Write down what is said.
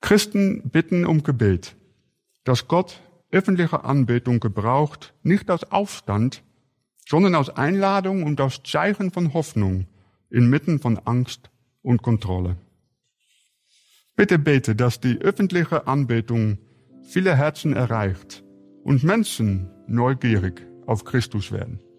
Christen bitten um Gebet, dass Gott öffentliche Anbetung gebraucht, nicht als Aufstand, sondern als Einladung und als Zeichen von Hoffnung inmitten von Angst und Kontrolle. Bitte bete, dass die öffentliche Anbetung viele Herzen erreicht und Menschen neugierig auf Christus werden.